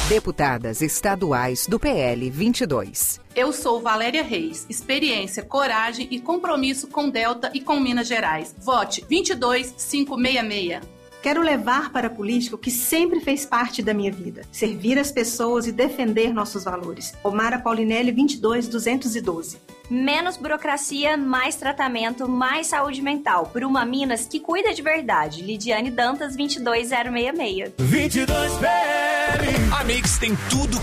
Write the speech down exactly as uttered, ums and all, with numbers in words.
Deputadas estaduais do P L vinte e dois. Eu sou Valéria Reis. Experiência, coragem e compromisso com Delta e com Minas Gerais. Vote vinte e dois mil quinhentos e sessenta e seis. Quero levar para a política o que sempre fez parte da minha vida. Servir as pessoas e defender nossos valores. Omara Paulinelli, vinte e dois mil duzentos e doze. Menos burocracia, mais tratamento, mais saúde mental. Por uma Minas que cuida de verdade. Lidiane Dantas, vinte e dois mil sessenta e seis. vinte e dois P L. A Mix tem tudo